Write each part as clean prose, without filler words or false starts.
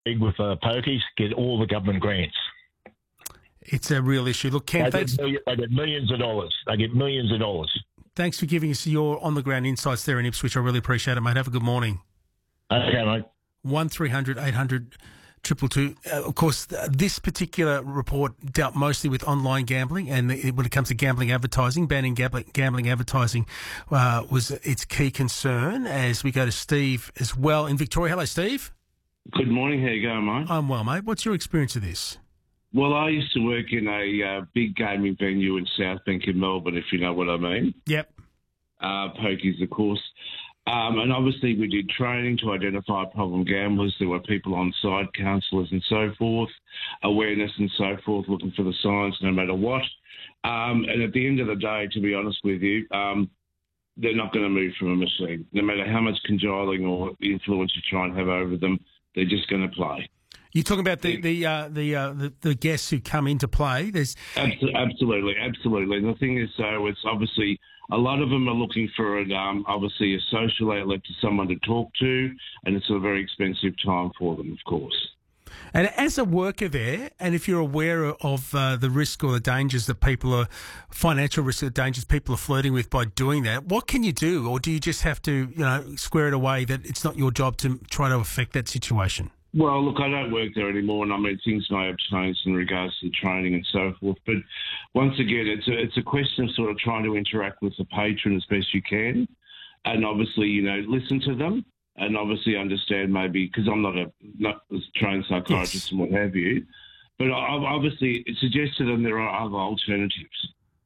big with pokies get all the government grants. It's a real issue. Look, Ken, thanks. They get millions of dollars. They get millions of dollars. Thanks for giving us your on-the-ground insights there in Ipswich. I really appreciate it, mate. Have a good morning. Okay, mate. 1300 800 222. Of course, this particular report dealt mostly with online gambling, and when it comes to gambling advertising, banning gambling advertising was its key concern. As we go to Steve as well in Victoria. Hello, Steve. Good morning. How you going, mate? I'm well, mate. What's your experience of this? Well, I used to work in a big gaming venue in South Bank in Melbourne, if you know what I mean. Yep. Pokies, of course. And obviously we did training to identify problem gamblers. There were people on site, counsellors and so forth, awareness and so forth, looking for the signs no matter what. And at the end of the day, to be honest with you, they're not going to move from a machine. No matter how much cajoling or influence you try and have over them, they're just going to play. You're talking about the guests who come into play. There's absolutely. And the thing is, so it's obviously a lot of them are looking for obviously a social outlet to someone to talk to, and it's a very expensive time for them, of course. And as a worker there, and if you're aware of the risk or the dangers that financial risk or dangers people are flirting with by doing that, what can you do? Or do you just have to, square it away that it's not your job to try to affect that situation? Well, look, I don't work there anymore, and I mean, things may have changed in regards to the training and so forth. But once again, it's a question of sort of trying to interact with the patron as best you can, and obviously, listen to them, and obviously understand maybe, because I'm not a trained psychiatrist yes. and what have you, but obviously suggest to them there are other alternatives.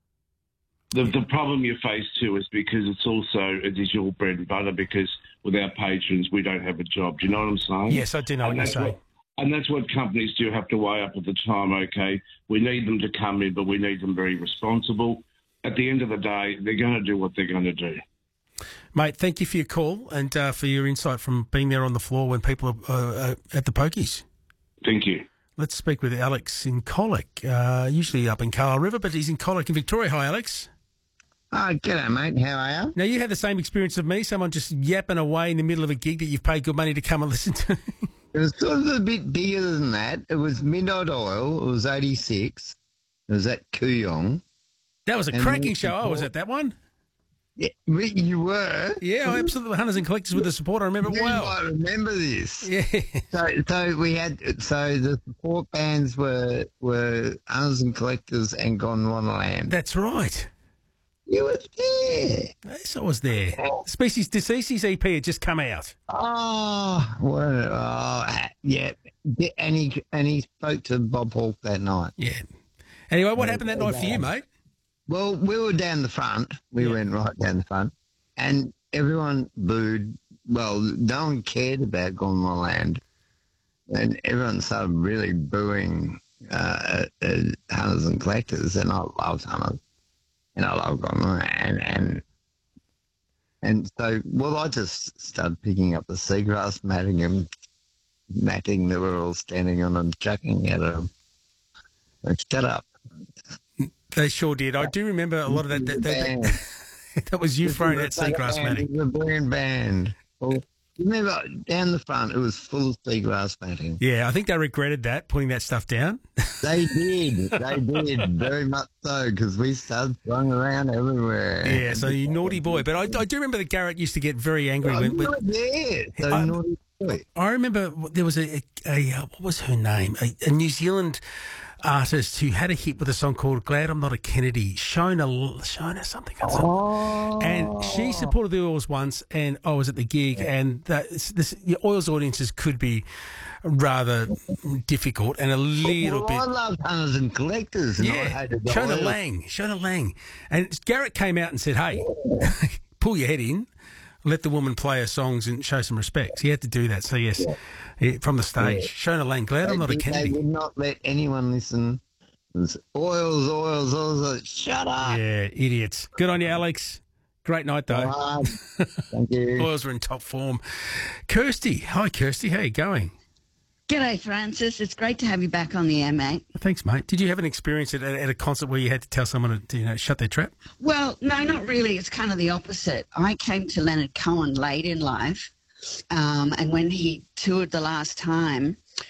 The problem you face too is because it is your bread and butter, because without patrons we don't have a job. Do you know what I'm saying? Yes, I do know what you're saying. And that's what companies do have to weigh up at the time. Okay, we need them to come in, but we need them very responsible. At the end of the day, they're going to do what they're going to do. Mate, thank you for your call and for your insight from being there on the floor when people are at the pokies. Thank you. Let's speak with Alex in Colac, usually up in Carlisle River, but he's in Colac in Victoria. Hi, Alex. Oh, g'day, mate. How are you? Now, you had the same experience of me, someone just yapping away in the middle of a gig that you've paid good money to come and listen to. It was sort of a bit bigger than that. It was Midnight Oil. It was 86. It was at Kooyong. That was a cracking show. I was at that one. Yeah, you were? Yeah, absolutely. Hunters and Collectors with the support. I remember it well. I remember this. Yeah. So we had the support bands were Hunters and Collectors and Gondwana. That's right. You were there. Yes, I was there. Species Deceases EP had just come out. Oh, well, yeah. And he spoke to Bob Hawke that night. Yeah. Anyway, what happened that night for you, mate? Well, we were down the front. We went right down the front, and everyone booed. Well, no one cared about Gondwana, and everyone started really booing Hunters and Collectors, and I loved Hunters. And I love Gondwana, and so, well, I just started picking up the seagrass matting and matting that we're all standing on and chucking at them. Like, shut up. They sure did. I do remember a lot of that. That was you throwing that seagrass matting. The brilliant band. Well, remember, down the front, it was full of seagrass matting. Yeah, I think they regretted that, putting that stuff down. They did. They did, very much so, because we started throwing around everywhere. Yeah, so you naughty boy. But I do remember that Garrett used to get very angry. Naughty boy. I remember there was a what was her name? A New Zealand artist who had a hit with a song called "Glad I'm Not a Kennedy." Shona something. Oh. And she supported the Oils once, and I was at the gig, and the Oils audiences could be rather difficult and a little bit. I love Hunters and Collectors. And I hated Shona Lang. And Garrett came out and said, "Hey, pull your head in. Let the woman play her songs and show some respect." He had to do that. So, yes, from the stage. Yeah. Shona Lang, glad I'm not a Kennedy. They would not let anyone listen. It was oils. Shut up. Yeah, idiots. Good on you, Alex. Great night, though. Thank you. Oils are in top form. Kirsty. Hi, Kirsty. How you going? G'day, Francis. It's great to have you back on the air, mate. Thanks, mate. Did you have an experience at a concert where you had to tell someone to shut their trap? Well, no, not really. It's kind of the opposite. I came to Leonard Cohen late in life, and when he toured the last time,